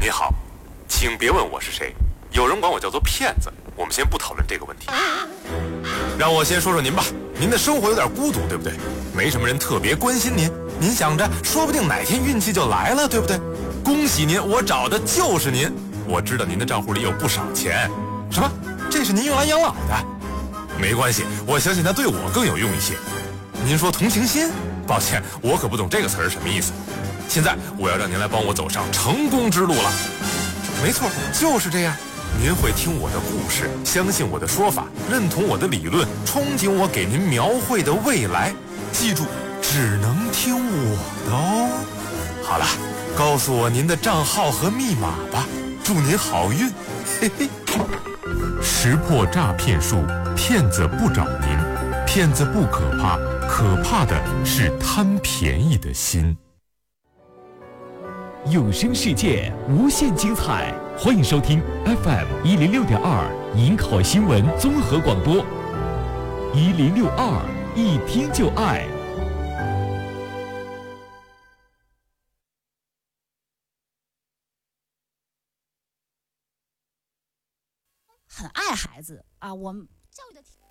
您好，请别问我是谁，有人管我叫做骗子。我们先不讨论这个问题，让我先说说您吧。您的生活有点孤独，对不对？没什么人特别关心您，您想着说不定哪天运气就来了，对不对？恭喜您，我找的就是您。我知道您的账户里有不少钱。什么？这是您用来养老的？没关系，我相信它对我更有用一些。您说同情心？抱歉，我可不懂这个词儿什么意思。现在我要让您来帮我走上成功之路了。没错，就是这样。您会听我的故事，相信我的说法，认同我的理论，憧憬我给您描绘的未来。记住，只能听我的哦。好了，告诉我您的账号和密码吧。祝您好运，嘿嘿。 识破诈骗术，骗子不找您，骗子不可怕，可怕的是贪便宜的心。 有声世界无限精彩，欢迎收听 FM106.2 营口新闻综合广播，1062一听就爱。 很爱孩子啊，我们教育的挺。